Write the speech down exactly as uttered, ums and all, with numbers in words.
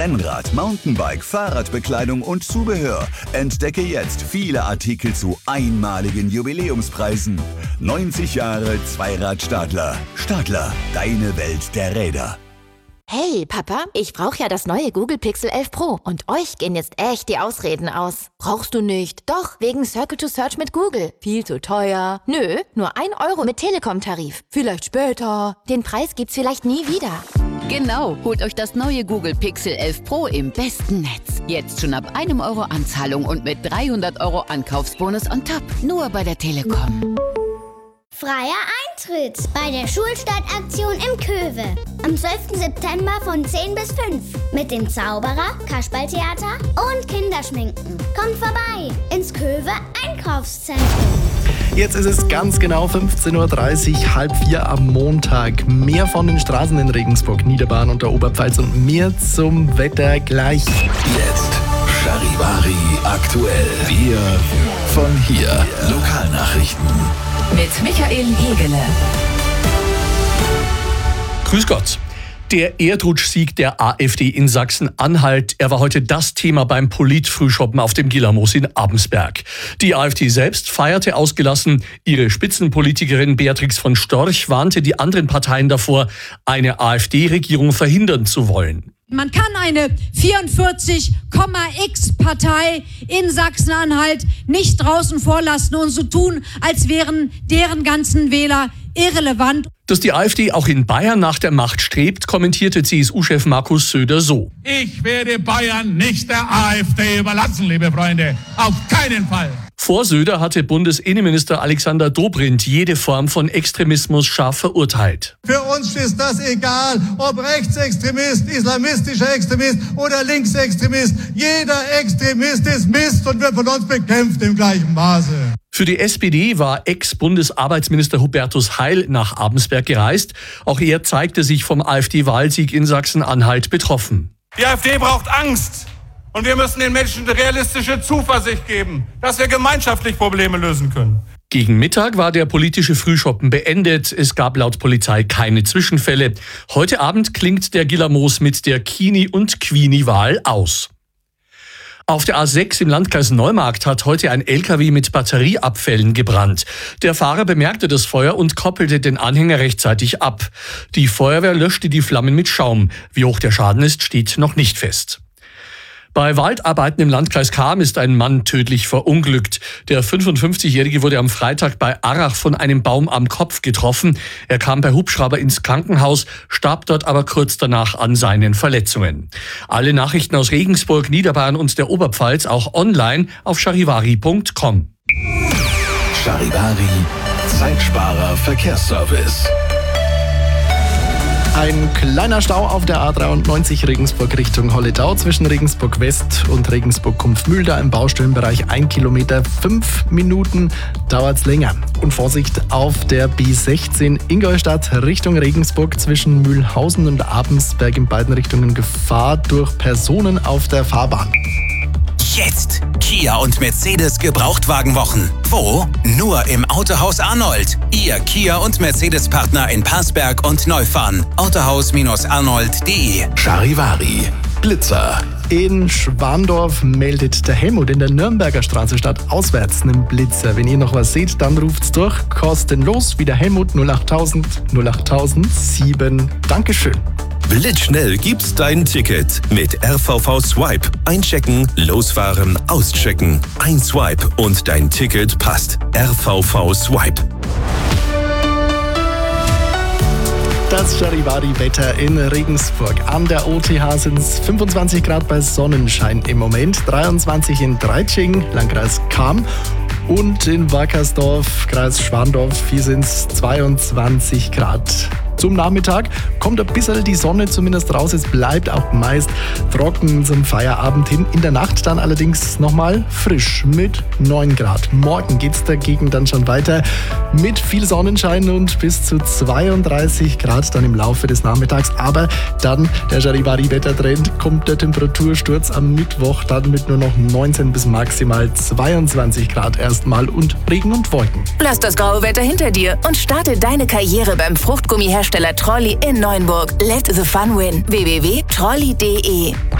Rennrad, Mountainbike, Fahrradbekleidung und Zubehör. Entdecke jetzt viele Artikel zu einmaligen Jubiläumspreisen. neunzig Jahre Zweirad Stadler. Stadler, deine Welt der Räder. Hey, Papa, ich brauche ja das neue Google Pixel elf Pro und euch gehen jetzt echt die Ausreden aus. Brauchst du nicht? Doch, wegen Circle to Search mit Google. Viel zu teuer. Nö, nur ein Euro mit Telekom-Tarif. Vielleicht später. Den Preis gibt's vielleicht nie wieder. Genau, holt euch das neue Google Pixel elf Pro im besten Netz. Jetzt schon ab einem Euro Anzahlung und mit dreihundert Euro Ankaufsbonus on top. Nur bei der Telekom. Freier Eintritt bei der Schulstadtaktion im Köwe. Am zwölften September von zehn bis fünf. Mit dem Zauberer, Kasperltheater und Kinderschminken. Kommt vorbei ins Köwe Einkaufszentrum. Jetzt ist es ganz genau fünfzehn Uhr dreißig, halb vier am Montag. Mehr von den Straßen in Regensburg, Niederbayern und der Oberpfalz und mehr zum Wetter gleich. Jetzt Charivari aktuell. Wir von hier. Lokalnachrichten. Mit Michael Hegele. Grüß Gott. Der Erdrutschsieg der AfD in Sachsen-Anhalt, er war heute das Thema beim Polit-Frühschoppen auf dem Gillermoos in Abensberg. Die AfD selbst feierte ausgelassen. Ihre Spitzenpolitikerin Beatrix von Storch warnte die anderen Parteien davor, eine AfD-Regierung verhindern zu wollen. Man kann eine vierundvierzig Komma x Partei in Sachsen-Anhalt nicht draußen vorlassen und so tun, als wären deren ganzen Wähler irrelevant. Dass die AfD auch in Bayern nach der Macht strebt, kommentierte C S U-Chef Markus Söder so. Ich werde Bayern nicht der AfD überlassen, liebe Freunde. Auf keinen Fall. Vor Söder hatte Bundesinnenminister Alexander Dobrindt jede Form von Extremismus scharf verurteilt. Für uns ist das egal, ob Rechtsextremist, islamistischer Extremist oder Linksextremist. Jeder Extremist ist Mist und wird von uns bekämpft im gleichen Maße. Für die S P D war Ex-Bundesarbeitsminister Hubertus Heil nach Abensberg gereist. Auch er zeigte sich vom AfD-Wahlsieg in Sachsen-Anhalt betroffen. Die AfD braucht Angst. Und wir müssen den Menschen realistische Zuversicht geben, dass wir gemeinschaftlich Probleme lösen können. Gegen Mittag war der politische Frühschoppen beendet. Es gab laut Polizei keine Zwischenfälle. Heute Abend klingt der Gillermoos mit der Kini- und Quini-Wahl aus. Auf der A sechs im Landkreis Neumarkt hat heute ein L K W mit Batterieabfällen gebrannt. Der Fahrer bemerkte das Feuer und koppelte den Anhänger rechtzeitig ab. Die Feuerwehr löschte die Flammen mit Schaum. Wie hoch der Schaden ist, steht noch nicht fest. Bei Waldarbeiten im Landkreis Cham ist ein Mann tödlich verunglückt. Der fünfundfünfzigjährige wurde am Freitag bei Arrach von einem Baum am Kopf getroffen. Er kam per Hubschrauber ins Krankenhaus, starb dort aber kurz danach an seinen Verletzungen. Alle Nachrichten aus Regensburg, Niederbayern und der Oberpfalz auch online auf charivari punkt com. Charivari, Zeitsparer Verkehrsservice. Ein kleiner Stau auf der A dreiundneunzig Regensburg Richtung Holledau zwischen Regensburg West und Regensburg Kumpfmühl. Da im Baustellenbereich ein Kilometer, fünf Minuten dauert's länger. Und Vorsicht auf der B sechzehn Ingolstadt Richtung Regensburg zwischen Mühlhausen und Abensberg in beiden Richtungen Gefahr durch Personen auf der Fahrbahn. Jetzt Kia und Mercedes Gebrauchtwagenwochen. Wo? Nur im Autohaus Arnold. Ihr Kia und Mercedes Partner in Passberg und Neufahren. autohaus arnold punkt de. Charivari, Blitzer. In Schwandorf meldet der Helmut in der Nürnberger Straße statt auswärts einen Blitzer. Wenn ihr noch was seht, dann ruft's durch. Kostenlos wie der Helmut null achttausend null achttausend sieben. Dankeschön. Blitzschnell gibt's dein Ticket mit R V V Swipe. Einchecken, losfahren, auschecken. Ein Swipe und dein Ticket passt. R V V Swipe. Das Charivari-Wetter in Regensburg. An der O T H sind es fünfundzwanzig Grad bei Sonnenschein im Moment, dreiundzwanzig in Dreitsching, Landkreis Cham. Und in Wackersdorf, Kreis Schwandorf, hier sind es zweiundzwanzig Grad. Zum Nachmittag kommt ein bisschen die Sonne zumindest raus. Es bleibt auch meist trocken zum Feierabend hin. In der Nacht dann allerdings nochmal frisch mit neun Grad. Morgen geht es dagegen dann schon weiter mit viel Sonnenschein und bis zu zweiunddreißig Grad dann im Laufe des Nachmittags. Aber dann der Charivari-Wettertrend, kommt der Temperatursturz am Mittwoch dann mit nur noch neunzehn bis maximal zweiundzwanzig Grad erstmal und Regen und Wolken. Lass das graue Wetter hinter dir und starte deine Karriere beim Fruchtgummihersteller Trolli in Neuenburg. Let the fun win. w w w punkt trolli punkt de